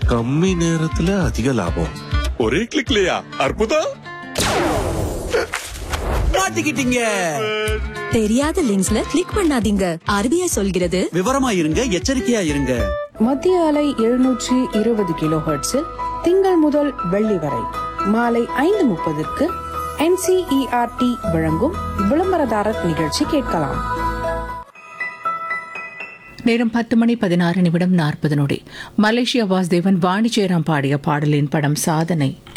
கம்மி நேரத்துல அதிக லாபம். ஒரே கிளிக்லயா? அற்புதம். மாட்டிக்கிட்டீங்க. தெரியாத லிங்க்ஸ்ல கிளிக் பண்ணாதீங்க. RBI சொல்கிறது விவரமா இருங்க, எச்சரிக்கையா இருங்க. மத்திய அலை 720 கிலோஹெர்ட்ஸில் திங்கள் முதல் வெள்ளி வரை மாலை 5:30 NCERT வழங்கும் விளம்பரதாரர் நிகழ்ச்சி கேட்கலாம். நேரம் 10:16 மலேசியா வாசுதேவன் வாணி ஜெயராம் பாடிய பாடலின் படம் சாதனை.